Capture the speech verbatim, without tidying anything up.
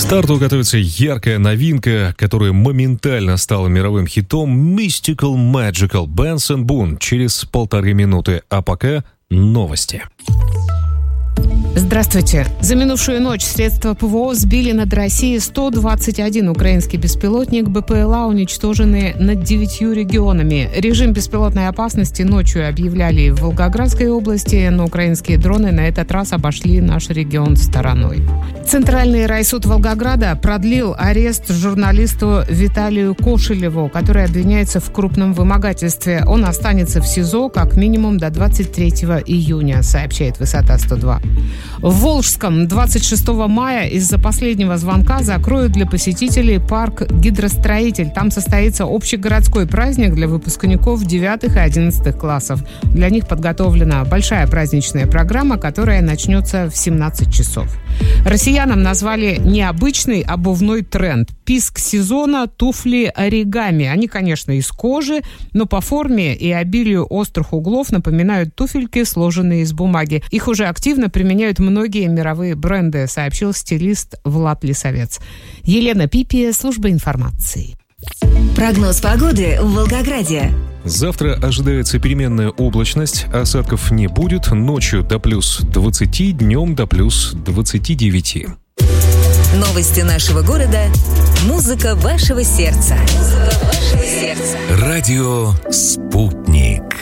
старту готовится яркая новинка, которая моментально стала мировым хитом Mystical Magical Benson Boone через полторы минуты. А пока новости. Здравствуйте. За минувшую ночь средства ПВО сбили над Россией сто двадцать один украинский беспилотник. БПЛА уничтожены над девятью регионами. Режим беспилотной опасности ночью объявляли в Волгоградской области, но украинские дроны на этот раз обошли наш регион стороной. Центральный райсуд Волгограда продлил арест журналисту Виталию Кошелеву, который обвиняется в крупном вымогательстве. Он останется в СИЗО как минимум до двадцать третьего июня, сообщает Высота сто два. В Волжском двадцать шестого мая из-за последнего звонка закроют для посетителей парк «Гидростроитель». Там состоится общегородской праздник для выпускников девятых и одиннадцатых классов. Для них подготовлена большая праздничная программа, которая начнется в семнадцать часов. Россиянам назвали необычный обувной тренд. Писк сезона – туфли оригами. Они, конечно, из кожи, но по форме и обилию острых углов напоминают туфельки, сложенные из бумаги. Их уже активно применяют многие мировые бренды, сообщил стилист Влад Лисовец. Елена Пипи, служба информации. Прогноз погоды в Волгограде. Завтра ожидается переменная облачность, осадков не будет, ночью до плюс двадцати, днем до плюс двадцати девяти. Новости нашего города. Музыка вашего сердца. Музыка вашего сердца. Радио «Спутник».